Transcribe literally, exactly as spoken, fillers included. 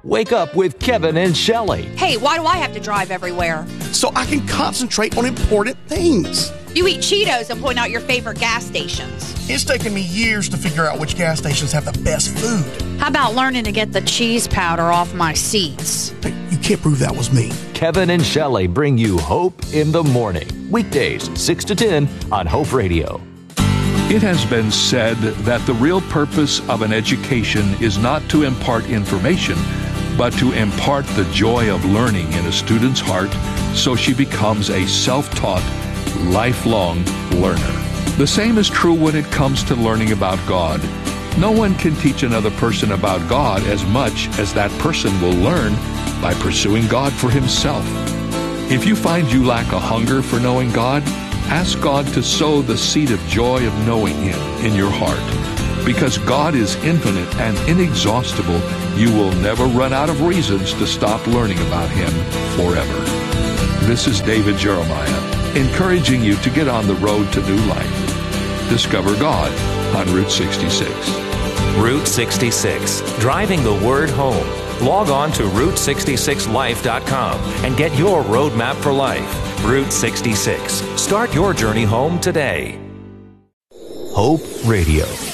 Wake up with Kevin and Shelley. Hey, why do I have to drive everywhere? So I can concentrate on important things. You eat Cheetos and point out your favorite gas stations. It's taken me years to figure out which gas stations have the best food. How about learning to get the cheese powder off my seats? Hey, you can't prove that was me. Kevin and Shelley bring you Hope in the Morning. Weekdays, six to ten on Hope Radio. It has been said that the real purpose of an education is not to impart information, but to impart the joy of learning in a student's heart so she becomes a self-taught, lifelong learner. The same is true when it comes to learning about God. No one can teach another person about God as much as that person will learn by pursuing God for himself. If you find you lack a hunger for knowing God, ask God to sow the seed of joy of knowing Him in your heart. Because God is infinite and inexhaustible, you will never run out of reasons to stop learning about Him forever. This is David Jeremiah, encouraging you to get on the road to new life. Discover God on Route sixty-six. Route sixty-six, driving the word home. Log on to route sixty-six life dot com and get your roadmap for life. Route sixty-six. Start your journey home today. Hope Radio.